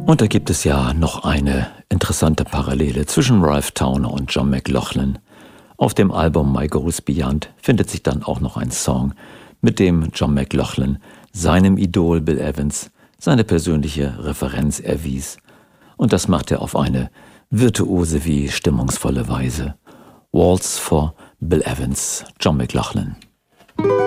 Und da gibt es ja noch eine interessante Parallele zwischen Ralph Towner und John McLaughlin. Auf dem Album My Goes Beyond findet sich dann auch noch ein Song, mit dem John McLaughlin seinem Idol Bill Evans seine persönliche Referenz erwies. Und das macht er auf eine virtuose wie stimmungsvolle Weise. Waltz for Bill Evans, John McLaughlin.